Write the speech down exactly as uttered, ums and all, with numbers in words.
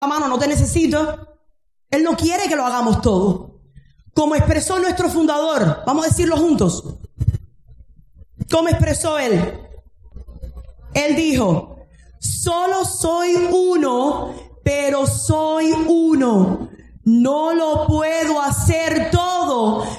mano, no te necesito. Él no quiere que lo hagamos todo. Como expresó nuestro fundador, vamos a decirlo juntos. ¿Cómo expresó él? Él dijo, solo soy uno, pero soy uno. No lo puedo hacer todo,